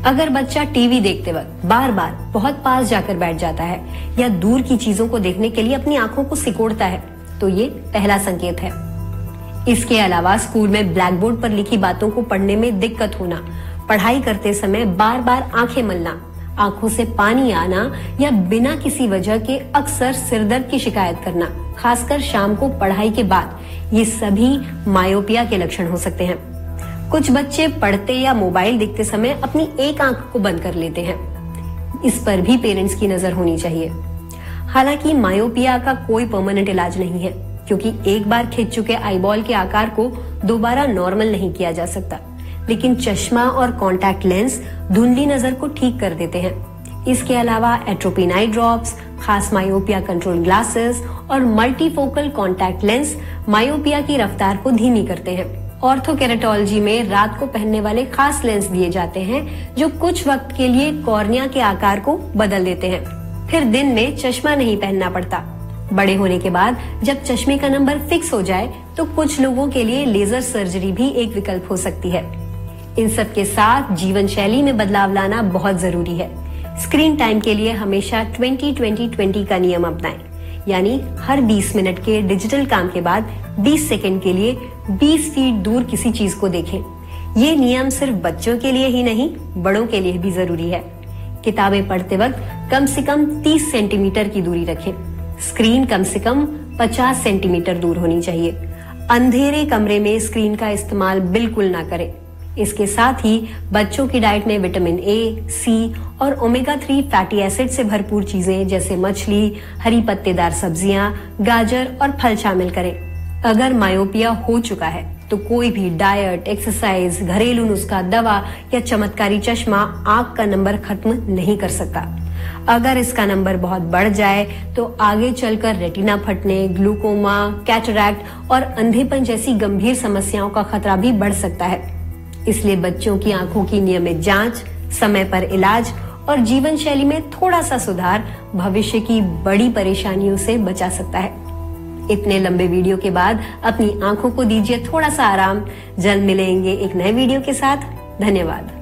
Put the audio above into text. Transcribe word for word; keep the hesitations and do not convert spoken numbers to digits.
अगर बच्चा टीवी देखते वक्त बार बार बहुत पास जाकर बैठ जाता है या दूर की चीजों को देखने के लिए अपनी आंखों को सिकोड़ता है तो ये पहला संकेत है। इसके अलावा स्कूल में ब्लैक बोर्ड पर लिखी बातों को पढ़ने में दिक्कत होना, पढ़ाई करते समय बार बार आंखें मलना, आंखों से पानी आना या बिना किसी वजह के अक्सर सिरदर्द की शिकायत करना, खासकर शाम को पढ़ाई के बाद, ये सभी मायोपिया के लक्षण हो सकते हैं। कुछ बच्चे पढ़ते या मोबाइल देखते समय अपनी एक आंख को बंद कर लेते हैं। इस पर भी पेरेंट्स की नजर होनी चाहिए। हालांकि मायोपिया का कोई परमानेंट इलाज नहीं है, क्योंकि एक बार खिंच चुके आईबॉल के आकार को दोबारा नॉर्मल नहीं किया जा सकता, लेकिन चश्मा और कॉन्टैक्ट लेंस धुंधली नजर को ठीक कर देते हैं। इसके अलावा एट्रोपिन आई ड्रॉप्स, खास मायोपिया कंट्रोल ग्लासेस और मल्टीफोकल कॉन्टैक्ट लेंस मायोपिया की रफ्तार को धीमी करते हैं। ऑर्थोकेरेटोलॉजी में रात को पहनने वाले खास लेंस दिए जाते हैं जो कुछ वक्त के लिए कॉर्निया के आकार को बदल देते हैं, फिर दिन में चश्मा नहीं पहनना पड़ता। बड़े होने के बाद जब चश्मे का नंबर फिक्स हो जाए तो कुछ लोगों के लिए लेजर सर्जरी भी एक विकल्प हो सकती है। इन सब के साथ जीवन शैली में बदलाव लाना बहुत जरूरी है। स्क्रीन टाइम के लिए हमेशा ट्वेंटी ट्वेंटी ट्वेंटी का नियम अपनाएं, यानी हर बीस मिनट के डिजिटल काम के बाद बीस सेकंड के लिए बीस फीट दूर किसी चीज को देखें। ये नियम सिर्फ बच्चों के लिए ही नहीं, बड़ों के लिए भी जरूरी है। किताबें पढ़ते वक्त कम से कम तीस सेंटीमीटर की दूरी रखें। स्क्रीन कम से कम पचास सेंटीमीटर दूर होनी चाहिए। अंधेरे कमरे में स्क्रीन का इस्तेमाल बिल्कुल ना करें। इसके साथ ही बच्चों की डाइट में विटामिन ए, सी और ओमेगा थ्री फैटी एसिड से भरपूर चीजें जैसे मछली, हरी पत्तेदार सब्जियां, गाजर और फल शामिल करें। अगर मायोपिया हो चुका है तो कोई भी डाइट, एक्सरसाइज, घरेलू नुस्खा, दवा या चमत्कारी चश्मा आंख का नंबर खत्म नहीं कर सकता। अगर इसका नंबर बहुत बढ़ जाए तो आगे चलकर रेटिना फटने, ग्लूकोमा, कैटरैक्ट और अंधेपन जैसी गंभीर समस्याओं का खतरा भी बढ़ सकता है। इसलिए बच्चों की आंखों की नियमित जांच, समय पर इलाज और जीवन शैली में थोड़ा सा सुधार भविष्य की बड़ी परेशानियों से बचा सकता है। इतने लंबे वीडियो के बाद अपनी आंखों को दीजिए थोड़ा सा आराम। जल्द मिलेंगे एक नए वीडियो के साथ। धन्यवाद।